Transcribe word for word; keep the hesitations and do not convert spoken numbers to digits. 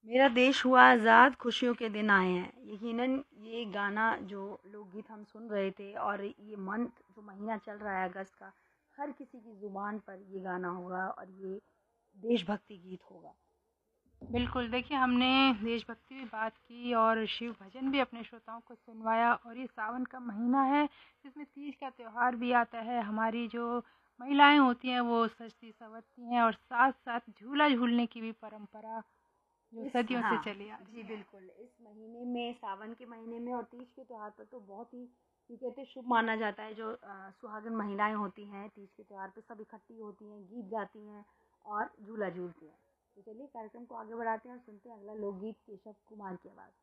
मेरा देश हुआ आज़ाद, खुशियों के दिन आए हैं। यकीनन ये गाना जो लोकगीत हम सुन रहे थे और ये मंथ जो महीना चल रहा है अगस्त का, हर किसी की ज़ुबान पर ये गाना होगा और ये देशभक्ति गीत होगा। बिल्कुल, देखिए हमने देशभक्ति की बात की और शिव भजन भी अपने श्रोताओं को सुनवाया और ये सावन का महीना है, जिसमें तीज का त्योहार भी आता है। हमारी जो महिलाएं होती हैं वो सजती-संवरती हैं और साथ-साथ झूला झूलने की भी परंपरा जो इस सदियों से हाँ, चली आ जी रही है। बिल्कुल। इस महीने में सावन के महीने में और तीज के त्योहार पर तो बहुत ही ये कहते हैं शुभ माना जाता है। जो अ, सुहागन महिलाएं होती हैं तीज के त्योहार पे सब इकट्ठी होती हैं, गीत गाती हैं और झूला झूलती हैं। तो चलिए कार्यक्रम को आगे बढ़ाते हैं और सुनते हैं अगला लोकगीत केशव कुमार की आवाज़ में।